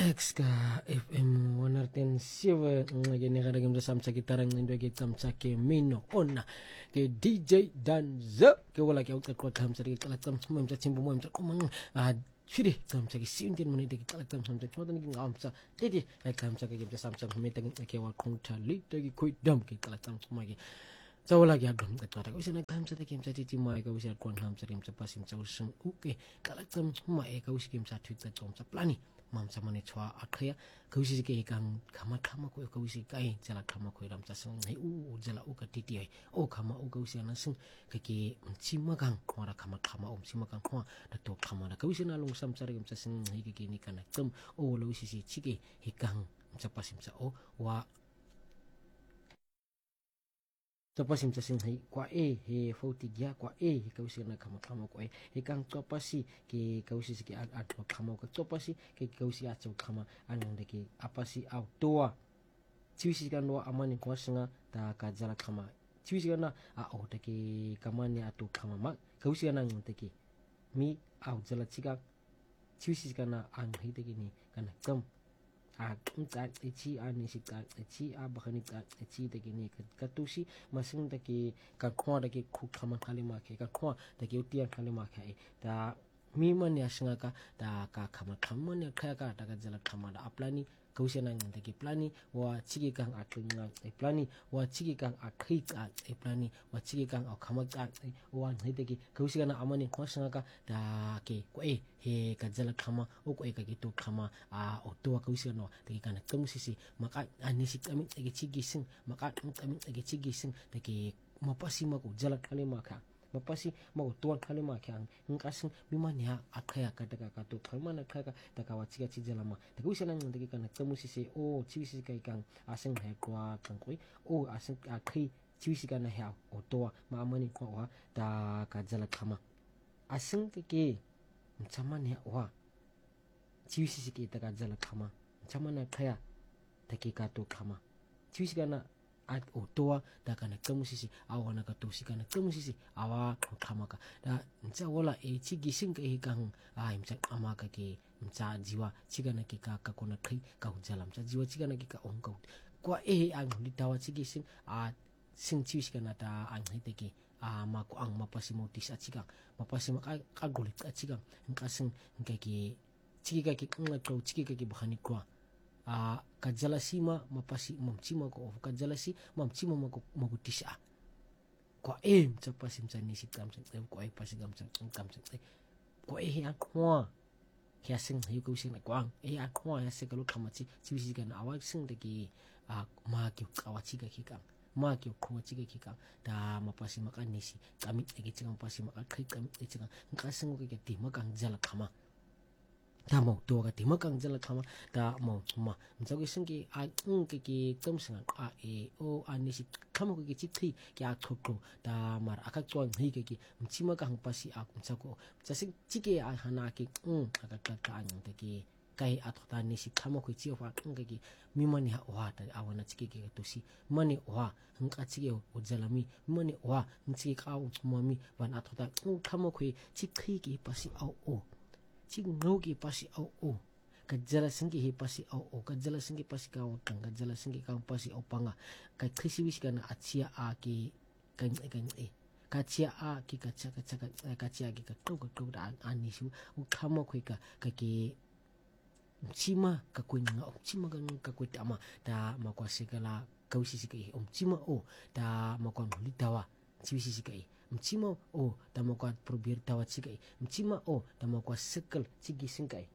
Exka FM 107 ngene kada ke msa kitara ngindwe ke tsamsa ke mino ona ke DJ Danza ke wala ke uqaqwa tsamsa ke qala tsamsa msa timbo msa qomang chiri tsamsa ke 17 minute ke qala tsamsa msa tmoda ngi ngamsa tedi tsamsa ke msa tsamsa meta ke wa khonta li ke khoidam ke qala tsamsa ke Zawala ke agam ka tsara ko sina tsamsa ke msa titi mai ka usia kwang hamsa ke msa pasim tsa usung uke qala tsamsa mai ka usia ke msa twitsa tsamsa plani mamsa mane chwa akhya kausi ke kang khama ko kausi kai jala khama ko ram cha sang nei u jala u ka titi ai o khama u kausi na sing ke chima kang khora khama chima kang khwa da to khama da kausi na long sam chare kam cha sing nei ke ni kana tum o lo si chike he kang cha pasim cha o wa Topasim sa sing hai kwa he fauti gya kwa he kausi na khama ko he kang topasi ke kausi ke at khama ko topasi ke kausi a chau khama anang de ke apasi au toa chiwisi kan wa amani ko singa ta ka jala khama chiwisi kan a o de ke kamani atu khama ma kausi na ng de ke mi au jala chika chiwisi kan ang hi de ke ni kan kam a tsa chi a ni si ka chi a bakhani ka chi de ni ka tusi masing de ki ka khwa de ki khu khama khali ma ke ka khwa de ki utian khali ma khai da mi man ya singa ka da ka khama ne kha ka da ka jala khama da aplani kausi na ng de ki plani wa chigi kang a tlinga e plani wa chigi kang a khai ka e plani wa chigi kang a khama ka wa nei de ki kausi na amani khwa singa ka da ke ko he ka jala khama o ko ka ki to khama a o to ka usia no de kana kamusisi maka anisi kami ke chigi sing maka kami ke chigi sing de ke mapasi mako jala kalima ka mapasi mako to kalima ka ngkasing mimanya akhaya ka daga ka to kalmana ka daga wa chiga chi jala ma de usia nang de kana kamusisi o chisi kai kang asing he kwa kang koi o asing akhi chisi kana ha o to ma amani ko wa da ka jala khama asing ke mchamane wa chiwisi ke ta jala khama chamana khaya take ka to khama chiwisi kana at otoa da kana kamusisi awana ka to sikana kamusisi awa khama ka da mcha wala chigi sing ke kang mcha ama ka ke mcha jiwa chigana ke ka kona khai ka jala mcha jiwa chigana ke ka ongka kwa ang litawa chigi sing sing chiwisi kana ta ang hiteke ma ko ang mapasi mo tis at sigang mapasi makagulit at sigang kasing kaki chiki kaki ngato chiki kaki bakhani kwa kajalasima mapasi mamchima ko of kajalasi mamchima magutisa kwa mchapasi mchani sikam chang ko pasi gam chang kam chang ko ya kwa kya sing hayu ko sing na kwang ya kwa ya se kalu khamachi chiwisi kana awak sing de ki ma ki kawachi ka kikang ma kyo khwa chiga kika da mapasi makanisi kami ege chiga mapasi makakai kami ege chiga nkasing ke ti makang jala khama da mo to ga ti makang jala khama da mo ma mjagi singi ke kamsang o anisi khama ke chithi kya thokko da mar aka chwang hi ke mchima ka pasi mchako jasing chike hana ke aka ka anyang de ke kai athota ni si khama ko chi wa ke mimani ha wa ta awana chike ke to si mani wa ngka chike o jalami mani wa nchi ka o mami ban athota khama ko chi khi ke pasi o chi ngau ke pasi o ka jala singi he pasi o ka jala singi pasi ka o tanga jala singi ka pasi o panga ka khisi wis kana achia ke kan kachia ki kachia ki ka to da anisu u khama ko ka ke chima ka kuinga chima ka kuitama da makwa sigala kausi sikai chima o da makwa litawa chiwisi sikai chima o da makwa probir tawa sikai chima o da makwa sikal chigi singai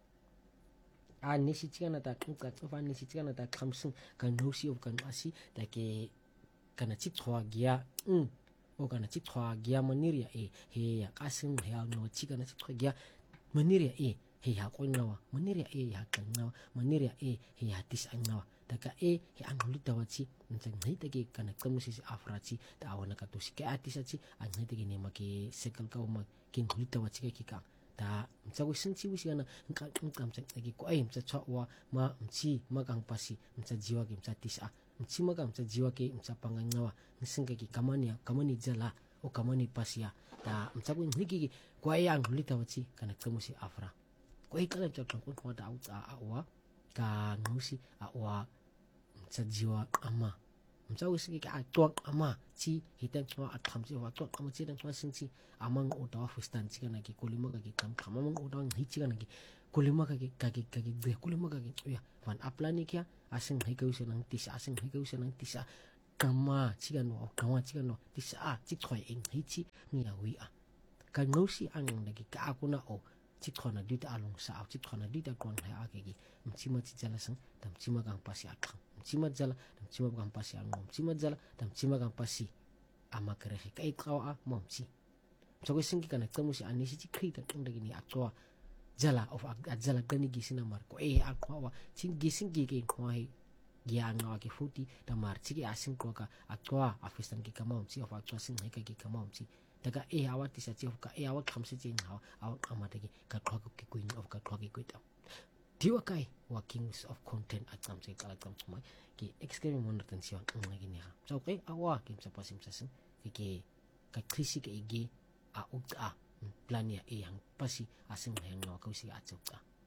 nisi chigana da kunka fa nisi chigana da khamsing kan nosi of kan asi da ke kana chithwa gya o kana chithwa gya maniria he ya kasim he no chigana chithwa gya maniria he ha koinawa maniria ha kanawa maniria he ha tis angawa daga he anguli tawachi ntang nei tagi kana kamusi afrachi da awana ka to sike atisachi angai tagi ne maki sekal ka uma kin nguli tawachi ka da mchago sinchi wisiana ngam chang tagi ko mcha chwa ma mchi magang pasi mcha jiwa ki mcha tisa mchi magang mcha jiwa ki mcha pangangawa nsinga ki kamani jala o kamani pasia da mchago ngiki ko anguli tawachi kana kamusi afra ko kala chakang ko da wa ka ngusi wa mtsajiwa ama mtsawisi ka atwa ama chi hitan twa athamsi wa twa ama chi dan twa sinchi amang utawa fustan chi kana ki kulima ka ki kam amang utawa hichi kana ki kulima ka ki kulima ka ki ya van aplani kya asing hikausi nang tisa asing hikausi nang tisa kama chikan no tisa chi thoi ing hichi ngia wi a ka ngosi ang nagi ka akuna o chi thona duta along sa chi thona duta kon ha aki mchima chi jala sang tam chima kang pasi akhang mchima jala tam chima kang pasi angom mchima jala tam chima kang pasi amakrehe ka itkawa a momchi chogo singi kana tsamusi anisi chi krita tundagi ni atwa jala of jala gani gisina marko akwa chi gisingi ke kwai gia ngawa ke futi da mar chi ke asing ko ka atwa afistan ki kamom chi of atwa sing heka ki kamom chi daga awat tisa chi of ka awat khamsi chi ngawa awat amata ki ka khwa ki queen of ka khwa ki kuita diwa kai wa kings of content atsam chi kala kam chuma ki experiment mon tan siwa ngagi ni ha so kai awa kim sa pasim sa sing ki ka krisi ke ige a ukta plania hang pasi asing hang ngawa kausi atsuka